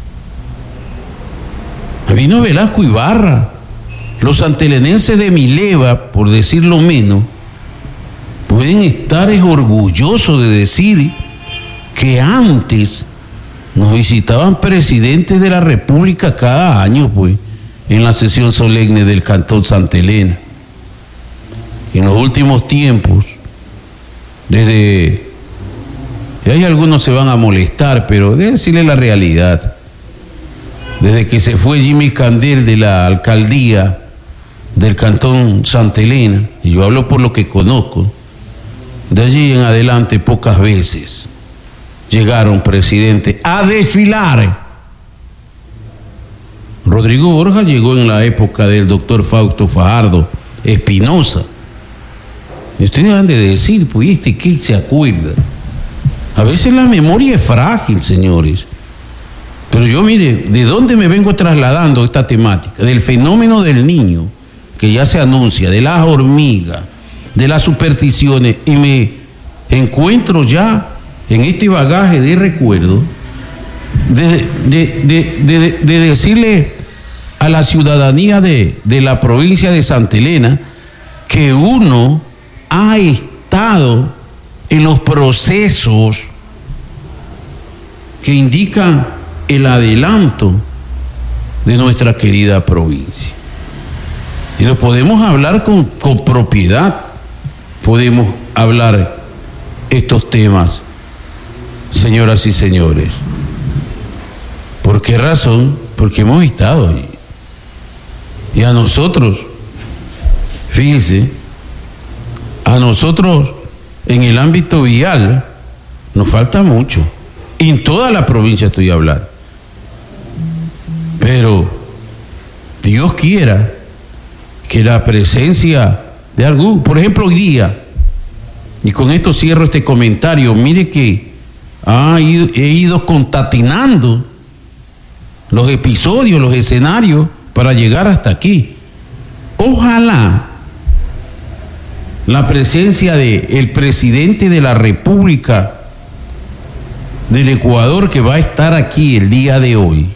Vino Velasco Ibarra. Los santelenenses de mi leva, por decirlo menos, pueden estar orgullosos de decir que antes nos visitaban presidentes de la República cada año, pues, en la sesión solemne del Cantón Santa Elena. En los últimos tiempos, y hay algunos se van a molestar, pero de decirle la realidad, desde que se fue Jimmy Candel de la alcaldía del Cantón Santa Elena, y yo hablo por lo que conozco, de allí en adelante pocas veces llegaron presidentes a desfilar. Rodrigo Borja llegó en la época del doctor Fausto Fajardo Espinosa. Y ustedes han de decir, pues, ¿qué se acuerda? A veces la memoria es frágil, señores. Pero yo, mire, ¿de dónde me vengo trasladando esta temática? Del fenómeno del niño, que ya se anuncia, de las hormigas, de las supersticiones, y me encuentro ya en este bagaje de recuerdo de decirle a la ciudadanía de la provincia de Santa Elena que uno ha estado en los procesos que indican el adelanto de nuestra querida provincia. Y lo podemos hablar con propiedad, podemos hablar estos temas, señoras y señores. ¿Por qué razón? Porque hemos estado ahí. Y a nosotros, fíjense, a nosotros en el ámbito vial nos falta mucho. En toda la provincia estoy hablando. Pero Dios quiera que la presencia de algún, por ejemplo, hoy día, y con esto cierro este comentario, mire que he ido concatenando los episodios, los escenarios para llegar hasta aquí. Ojalá la presencia del presidente de la República del Ecuador, que va a estar aquí el día de hoy.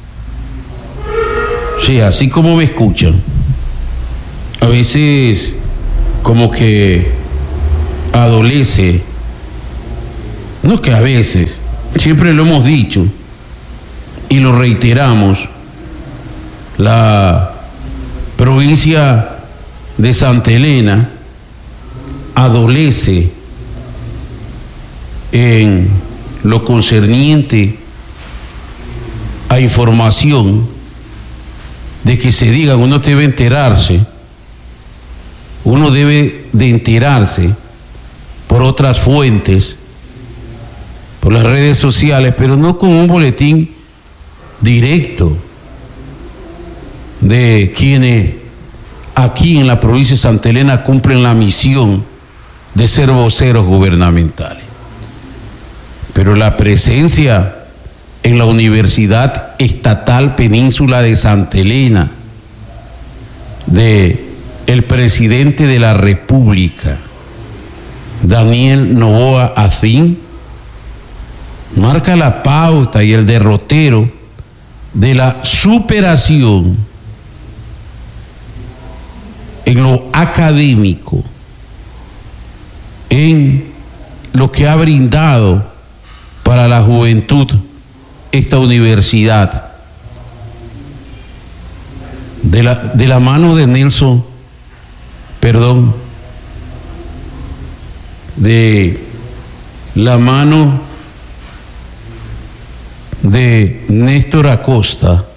Sí, así como me escuchan, a veces como que adolece, no es que a veces, siempre lo hemos dicho y lo reiteramos, la provincia de Santa Elena adolece en lo concerniente a información de que se digan, uno debe enterarse por otras fuentes, por las redes sociales, pero no con un boletín directo de quienes aquí en la provincia de Santa Elena cumplen la misión de ser voceros gubernamentales. Pero la presencia en la Universidad Estatal Península de Santa Elena de el presidente de la República, Daniel Noboa Azín, marca la pauta y el derrotero de la superación en lo académico, en lo que ha brindado para la juventud esta universidad, de la mano de la mano de Néstor Acosta.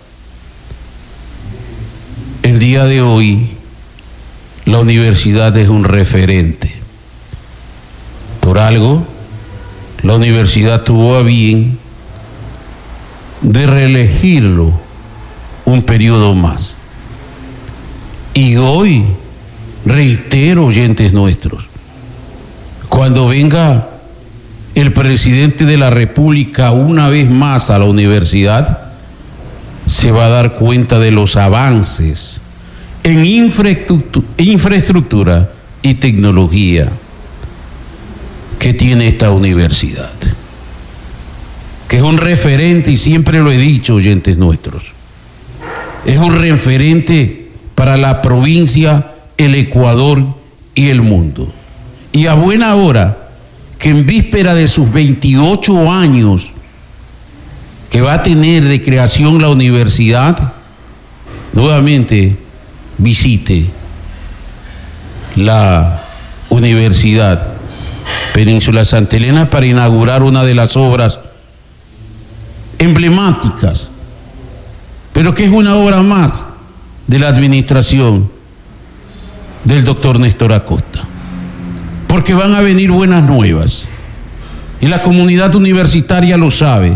El día de hoy la universidad es un referente. Por algo, la universidad tuvo a bien de reelegirlo un periodo más. Y hoy, reitero, oyentes nuestros, cuando venga el presidente de la República una vez más a la universidad, se va a dar cuenta de los avances en infraestructura y tecnología que tiene esta universidad, que es un referente, y siempre lo he dicho, oyentes nuestros, es un referente para la provincia, el Ecuador y el mundo. Y a buena hora que en víspera de sus 28 años que va a tener de creación la universidad, nuevamente visite la Universidad Península Santa Elena para inaugurar una de las obras emblemáticas, pero que es una obra más de la administración del doctor Néstor Acosta, porque van a venir buenas nuevas y la comunidad universitaria lo sabe,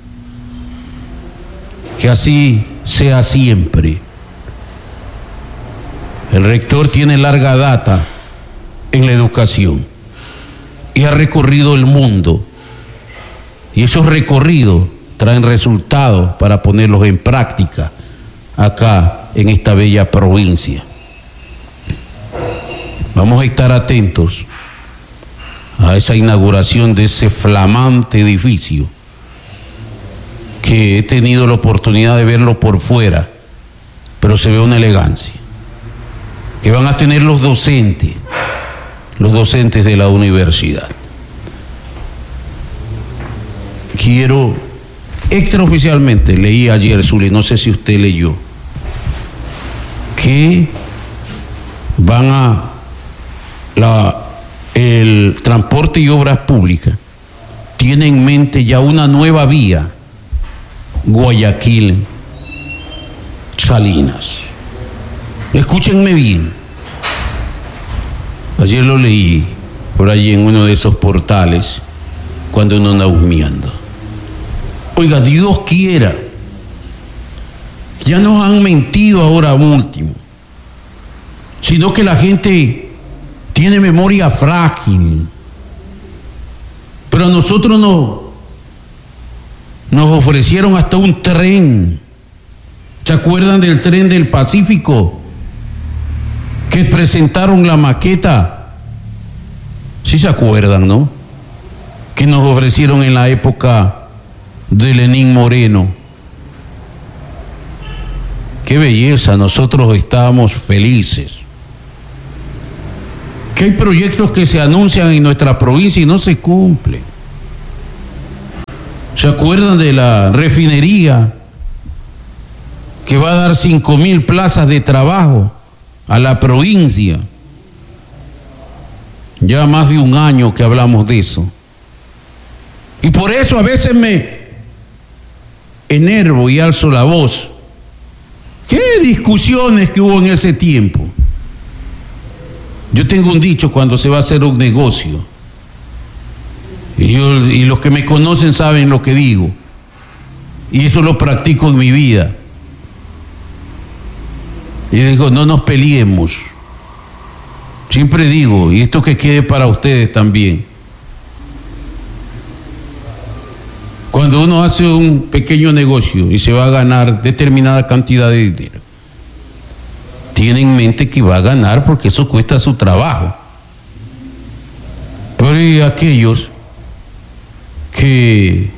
que así sea siempre. El rector tiene larga data en la educación y ha recorrido el mundo, y esos recorridos traen resultados para ponerlos en práctica acá en esta bella provincia. Vamos a estar atentos a esa inauguración de ese flamante edificio, que he tenido la oportunidad de verlo por fuera, pero se ve una elegancia, que van a tener los docentes de la universidad. Quiero, extraoficialmente, leí ayer, Zuli, no sé si usted leyó, que van el Transporte y Obras Públicas tiene en mente ya una nueva vía, Guayaquil Salinas. Escúchenme bien, ayer lo leí por allí en uno de esos portales cuando uno anda husmeando. Oiga, Dios quiera, ya nos han mentido ahora último, sino que la gente tiene memoria frágil, pero a nosotros nos ofrecieron hasta un tren. ¿Se acuerdan del tren del Pacífico? Que presentaron la maqueta Sí se acuerdan, ¿no? Que nos ofrecieron en la época de Lenín Moreno. Qué belleza, nosotros estábamos felices. Que hay proyectos que se anuncian en nuestra provincia y no se cumplen. ¿Se acuerdan de la refinería que va a dar 5.000 plazas de trabajo a la provincia? Ya más de un año que hablamos de eso. Y por eso a veces me enervo y alzo la voz. ¿Qué discusiones que hubo en ese tiempo? Yo tengo un dicho cuando se va a hacer un negocio. Y los que me conocen saben lo que digo. Y eso lo practico en mi vida. Y digo, no nos peleemos. Siempre digo, y esto que quede para ustedes también. Cuando uno hace un pequeño negocio y se va a ganar determinada cantidad de dinero, tiene en mente que va a ganar porque eso cuesta su trabajo. Pero hay aquellos que,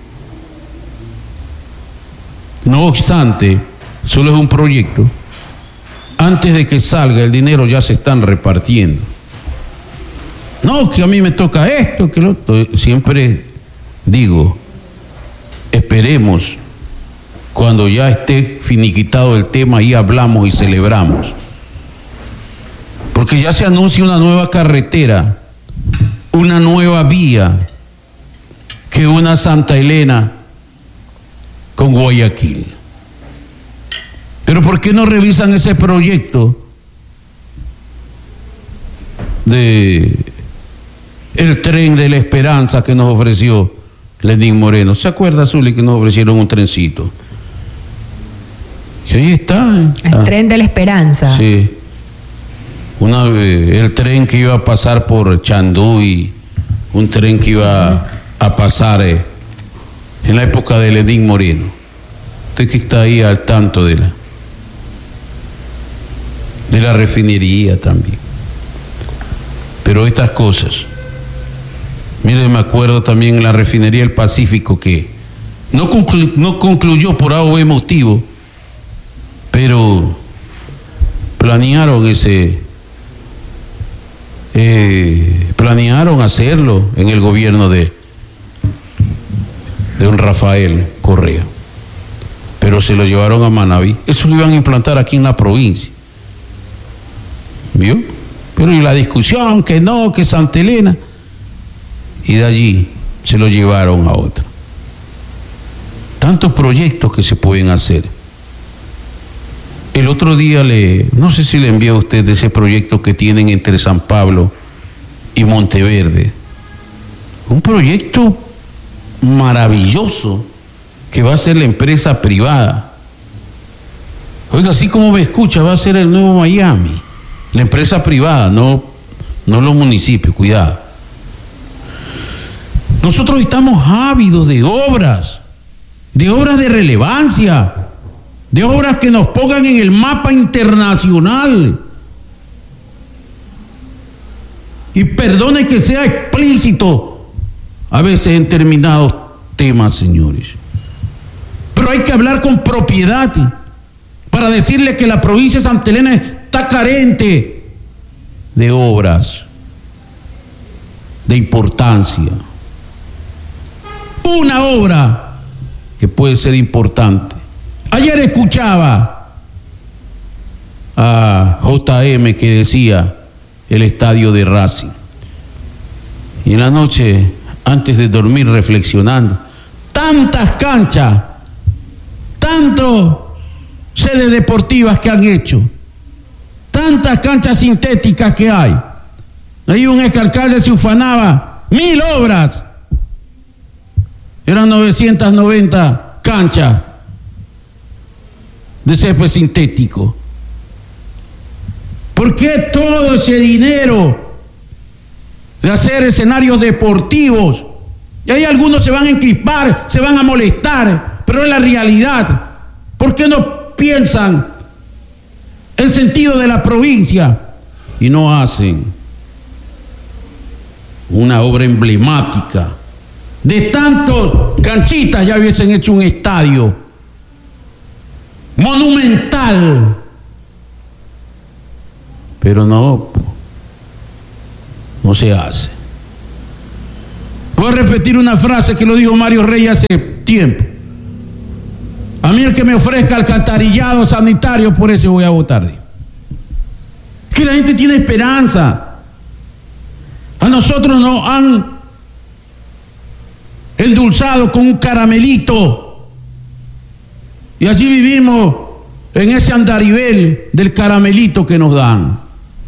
no obstante, solo es un proyecto, antes de que salga el dinero ya se están repartiendo. No, que a mí me toca esto, que lo otro. Siempre digo, esperemos cuando ya esté finiquitado el tema y hablamos y celebramos. Porque ya se anuncia una nueva carretera, una nueva vía que una Santa Elena con Guayaquil. Pero ¿por qué no revisan ese proyecto de el tren de la esperanza que nos ofreció Lenín Moreno? ¿Se acuerda, Zuli, que nos ofrecieron un trencito? Y ahí está. El tren de la esperanza. Sí. El tren que iba a pasar por Chanduy, un tren que iba a pasar en la época de Lenín Moreno. Usted que está ahí al tanto de la refinería también. Pero estas cosas. Mire, me acuerdo también en la refinería del Pacífico que no concluyó por A o B motivo, pero planearon hacerlo en el gobierno de don Rafael Correa, pero se lo llevaron a Manabí. Eso lo iban a implantar aquí en la provincia, ¿vio? Pero y la discusión que no, que Santa Elena, y de allí se lo llevaron a otra. Tantos proyectos que se pueden hacer. El otro día no sé si le envié a usted ese proyecto que tienen entre San Pablo y Monteverde. Un proyecto maravilloso que va a ser la empresa privada. Oiga, así como me escucha, va a ser el nuevo Miami. La empresa privada, no los municipios, cuidado. Nosotros estamos ávidos de obras de relevancia, de obras que nos pongan en el mapa internacional. Y perdone que sea explícito a veces en determinados temas, señores, pero hay que hablar con propiedad para decirle que la provincia de Santa Elena está carente de obras de importancia. Una obra que puede ser importante. Ayer escuchaba a JM que decía el estadio de Racing, y en la noche antes de dormir reflexionando, tantas canchas, tanto sedes deportivas que han hecho, tantas canchas sintéticas que hay. Ahí un exalcalde se ufanaba, 1000 obras, eran 990 canchas de césped sintético. ¿Por qué todo ese dinero de hacer escenarios deportivos? Y ahí algunos se van a encrispar, se van a molestar, pero es la realidad. ¿Por qué no piensan el sentido de la provincia y no hacen una obra emblemática. De tantos canchitas ya hubiesen hecho un estadio monumental. Pero no se hace. Voy a repetir una frase que lo dijo Mario Reyes hace tiempo. A mí el que me ofrezca alcantarillado sanitario, por eso voy a votar. Que la gente tiene esperanza. A nosotros nos han endulzado con un caramelito y allí vivimos en ese andarivel del caramelito que nos dan.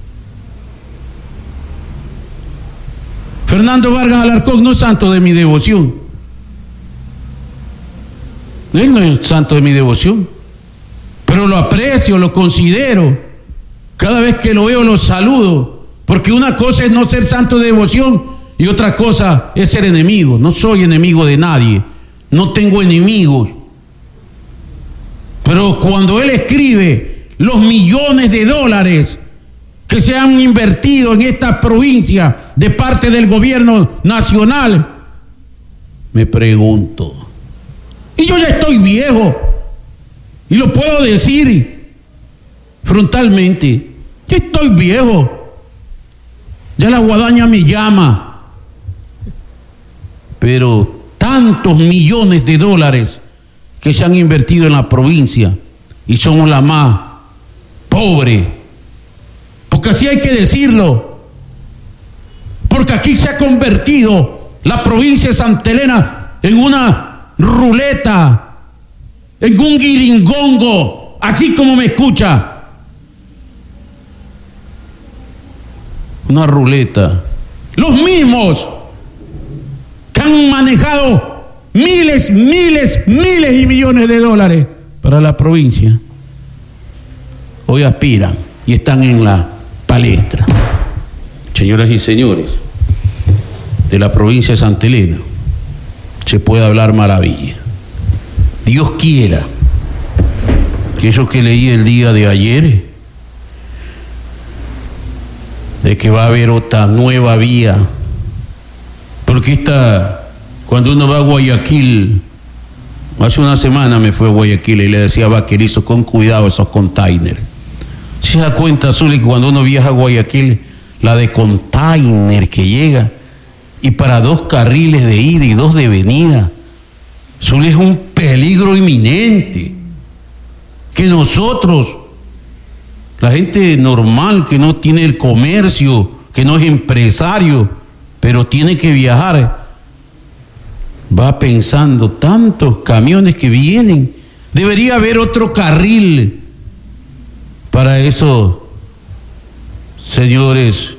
Fernando Vargas Alarcón no es santo de mi devoción. Él no es santo de mi devoción, pero lo aprecio, lo considero. Cada vez que lo veo lo saludo, porque una cosa es no ser santo de devoción y otra cosa es ser enemigo. No soy enemigo de nadie, no tengo enemigos. Pero cuando él escribe los millones de dólares que se han invertido en esta provincia de parte del gobierno nacional, me pregunto, y yo ya estoy viejo, y lo puedo decir frontalmente, yo estoy viejo, ya la guadaña me llama, pero tantos millones de dólares que se han invertido en la provincia y somos la más pobre, porque así hay que decirlo, porque aquí se ha convertido la provincia de Santa Elena en una ruleta, en un guiringongo, así como me escucha, una ruleta. Los mismos que han manejado miles y millones de dólares para la provincia, hoy aspiran y están en la palestra. Señoras y señores, de la provincia de Santa Elena se puede hablar maravilla. Dios quiera que eso que leí el día de ayer, de que va a haber otra nueva vía, porque cuando uno va a Guayaquil, hace una semana me fue a Guayaquil y le decía a Vaquerizo, con cuidado esos containers. Se da cuenta, Zuli, que cuando uno viaja a Guayaquil, la de container que llega, y para 2 carriles de ida y 2 de venida, Zuli, es un peligro inminente. Que nosotros, la gente normal que no tiene el comercio, que no es empresario, pero tiene que viajar, va pensando tantos camiones que vienen, debería haber otro carril para esos señores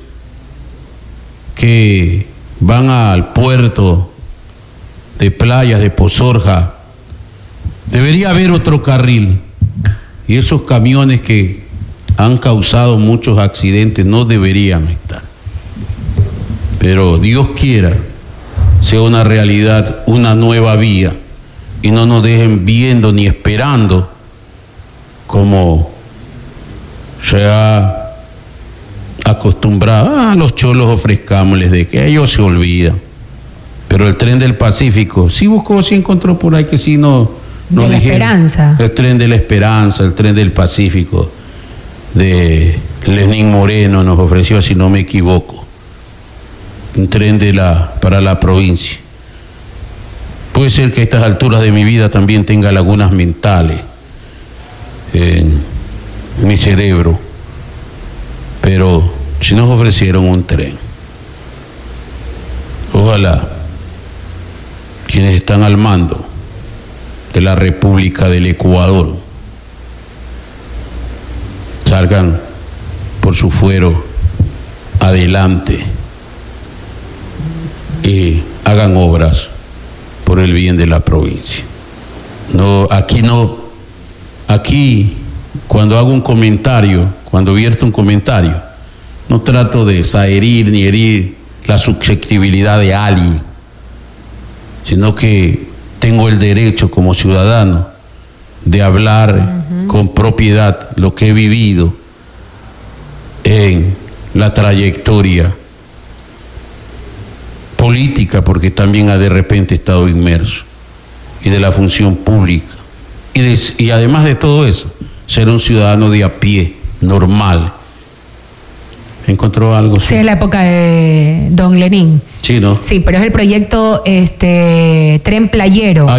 que van al puerto de Playas de Pozorja. Debería haber otro carril, y esos camiones que han causado muchos accidentes no deberían estar. Pero Dios quiera sea una realidad, una nueva vía, y no nos dejen viendo ni esperando como se ha acostumbrado. Los cholos ofrezcámosles, de que ellos se olvidan. Pero el tren del Pacífico, sí buscó, sí encontró por ahí que sí no de la Esperanza. El tren de la Esperanza, el tren del Pacífico de Lenín Moreno nos ofreció, si no me equivoco, un tren para la provincia. Puede ser que a estas alturas de mi vida también tenga lagunas mentales en mi cerebro, pero si nos ofrecieron un tren, ojalá quienes están al mando de la República del Ecuador salgan por su fuero adelante y hagan obras por el bien de la provincia. Aquí cuando hago un comentario, cuando vierto un comentario, no trato de herir ni herir la susceptibilidad de alguien, sino que tengo el derecho como ciudadano de hablar con propiedad lo que he vivido en la trayectoria política, porque también ha de repente estado inmerso, y de la función pública, y además de todo eso, ser un ciudadano de a pie, normal. ¿Encontró algo? Sí, es la época de Don Lenín. Sí, ¿no? Sí, pero es el proyecto Tren Playero.